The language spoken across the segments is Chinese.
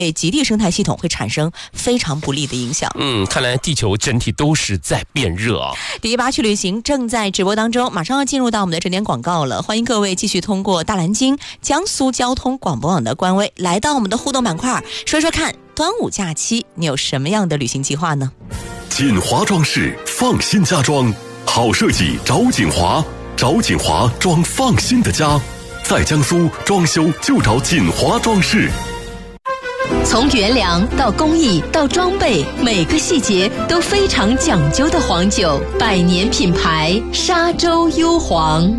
极地生态系统会产生非常不利的影响。 看来地球整体都是在变热啊。 第8区旅行正在直播当中，马上要进入到我们的正点广告了。欢迎各位继续通过大蓝鲸江苏交通广播网的官微来到我们的互动板块，说说看端午假期你有什么样的旅行计划呢？ 锦华装饰放心家装，好设计找锦华，找锦华装放心的家，在江苏装修就找锦华装饰。 从原料到工艺到装备，每个细节都非常讲究的黄酒，百年品牌沙洲幽黄。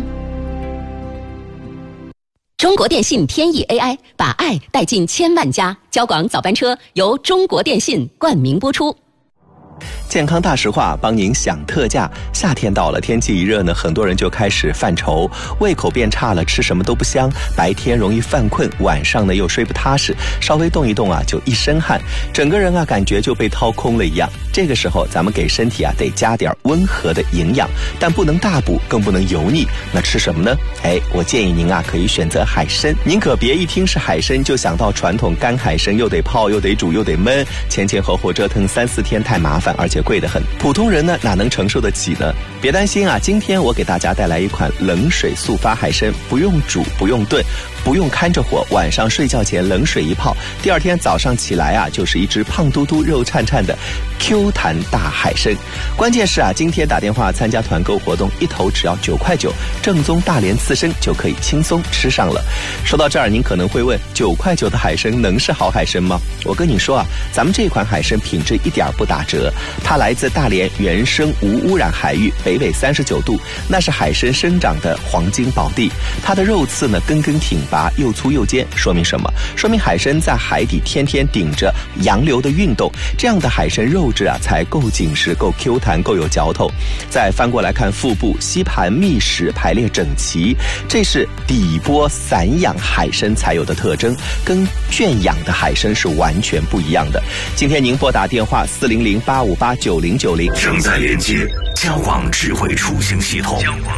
中国电信天翼 AI 把爱带进千万家，交广早班车由中国电信冠名播出。 健康大实话帮您享特价。夏天到了，天气一热呢，很多人就开始犯愁，胃口变差了，吃什么都不香，白天容易犯困，晚上呢又睡不踏实，稍微动一动啊就一身汗，整个人啊感觉就被掏空了一样。这个时候咱们给身体啊得加点温和的营养，但不能大补，更不能油腻。那吃什么呢？我建议您啊可以选择海参。您可别一听是海参就想到传统干海参，又得泡又得煮又得焖，前后折腾3、4天太麻烦，而且贵得很，普通人呢哪能承受得起呢？别担心啊，今天我给大家带来一款冷水速发海参，不用煮不用炖，不用看着火，晚上睡觉前冷水一泡，第二天早上起来啊就是一只胖嘟嘟肉颤颤的 Q 弹大海参。关键是啊，今天打电话参加团购活动，一头只要9块9，正宗大连刺身就可以轻松吃上了。说到这儿，您可能会问，9块9的海参能是好海参吗？我跟你说啊，咱们这款海参品质一点不打折，它来自大连原生无污染海域，北纬39度，那是海参生长的黄金宝地。它的肉刺呢根根挺拔，又粗又尖，说明什么？说明海参在海底天天顶着洋流的运动，这样的海参肉质啊才够紧实，够 Q 弹，够有嚼头。再翻过来看腹部，吸盘密实，排列整齐，这是底波散养海参才有的特征，跟圈养的海参是完全不一样的。今天您拨打电话400-858-9090， 正在连接交广智慧出行系统。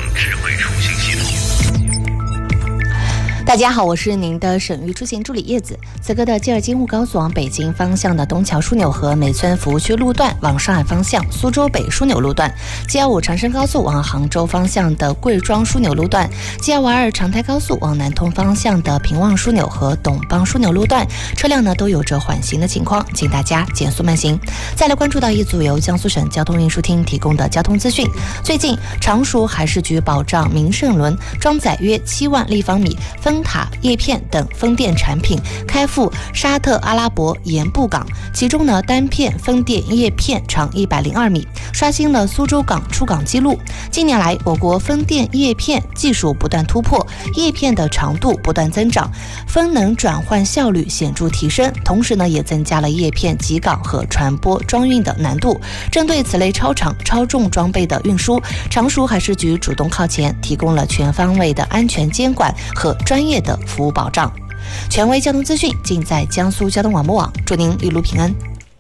大家好，我是您的省域出行助理叶子。此刻的吉尔京沪高速往北京方向的东桥枢纽和梅村服务区路段，往上海方向苏州北枢纽路段，G25长深高速往杭州方向的贵庄枢纽路段，G252长台高速往南通方向的平望枢纽和董邦枢纽路段，车辆呢都有着缓行的情况，请大家减速慢行。再来关注到一组由江苏省交通运输厅提供的交通资讯。最近常熟海事局保障明胜轮装载约7万立方米分塔叶片等风电产品开赴沙特阿拉伯盐布港，其中呢单片风电叶片长102米，刷新了苏州港出港记录。近年来，我国风电叶片技术不断突破，叶片的长度不断增长，风能转换效率显著提升，同时呢也增加了叶片集港和传播装运的难度。针对此类超长超重装备的运输，常熟海事局主动靠前，提供了全方位的安全监管和专业的服务保障。权威交通资讯尽在江苏交通广播网，祝您一路平安。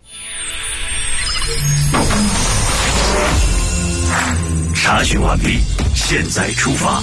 查询完毕，现在出发。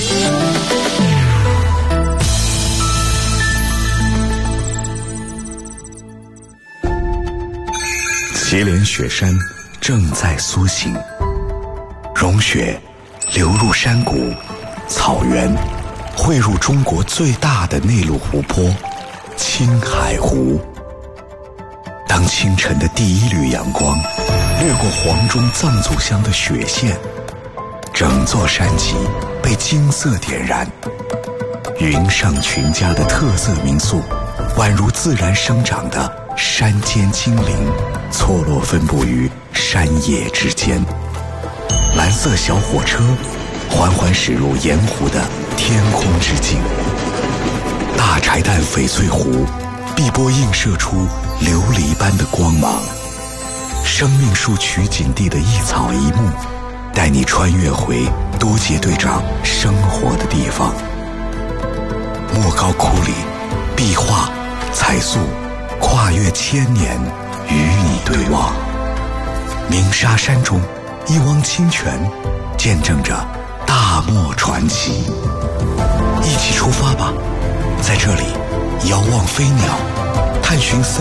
祁连雪山正在苏醒，融雪流入山谷、草原，汇入中国最大的内陆湖泊青海湖。当清晨的第一缕阳光掠过黄钟藏族乡的雪线，整座山脊被金色点燃。云上群家的特色民宿，宛如自然生长的山间精灵，错落分布于山野之间。蓝色小火车缓缓驶入盐湖的天空之境，大柴旦翡翠湖碧波映射出琉璃般的光芒。生命树取景地的一草一木，带你穿越回多杰队长生活的地方。莫高窟里，壁画彩塑跨越千年，与你对望。鸣沙山中，一汪清泉见证着大漠传奇。一起出发吧，在这里遥望飞鸟， 探寻森